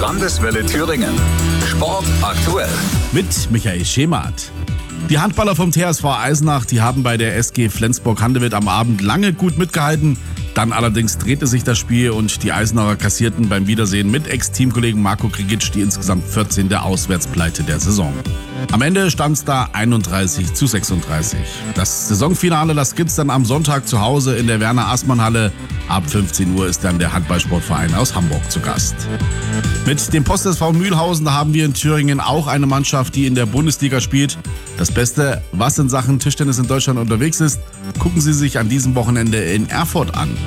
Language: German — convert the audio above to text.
Landeswelle Thüringen. Sport aktuell. Mit Michael Schemath. Die Handballer vom TSV Eisenach, die haben bei der SG Flensburg-Handewitt am Abend lange gut mitgehalten. Dann allerdings drehte sich das Spiel und die Eisenacher kassierten beim Wiedersehen mit Ex-Teamkollegen Marco Krigic die insgesamt 14. Auswärtspleite der Saison. Am Ende stand es da 31:36. Das Saisonfinale, das gibt's dann am Sonntag zu Hause in der Werner-Aßmann-Halle. Ab 15 Uhr ist dann der Handballsportverein aus Hamburg zu Gast. Mit dem Post-SV Mühlhausen haben wir in Thüringen auch eine Mannschaft, die in der Bundesliga spielt. Das Beste, was in Sachen Tischtennis in Deutschland unterwegs ist, gucken Sie sich an diesem Wochenende in Erfurt an.